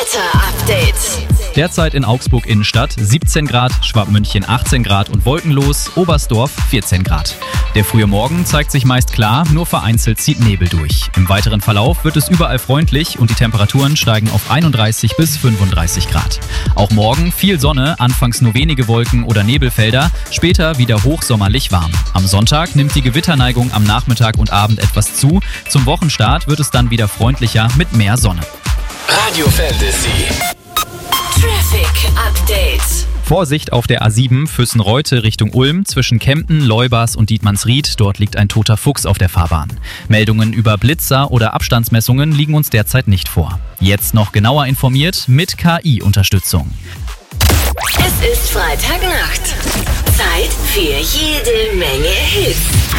Wetter-Update. Derzeit in Augsburg Innenstadt 17 Grad, Schwabmünchen 18 Grad und wolkenlos, Oberstdorf 14 Grad. Der frühe Morgen zeigt sich meist klar, nur vereinzelt zieht Nebel durch. Im weiteren Verlauf wird es überall freundlich und die Temperaturen steigen auf 31 bis 35 Grad. Auch morgen viel Sonne, anfangs nur wenige Wolken oder Nebelfelder, später wieder hochsommerlich warm. Am Sonntag nimmt die Gewitterneigung am Nachmittag und Abend etwas zu. Zum Wochenstart wird es dann wieder freundlicher mit mehr Sonne. Radio Fantasy. Traffic Update. Vorsicht auf der A7 Füssen-Reute Richtung Ulm zwischen Kempten, Leubas und Dietmannsried. Dort liegt ein toter Fuchs auf der Fahrbahn. Meldungen über Blitzer oder Abstandsmessungen liegen uns derzeit nicht vor. Jetzt noch genauer informiert mit KI-Unterstützung. Es ist Freitagnacht. Zeit für jede Menge Hits.